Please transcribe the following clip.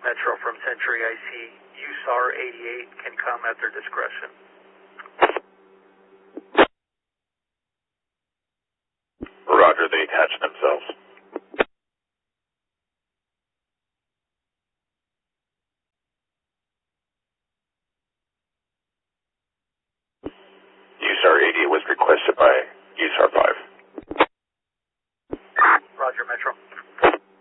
Metro from Century. I see USAR 88 can come at their discretion.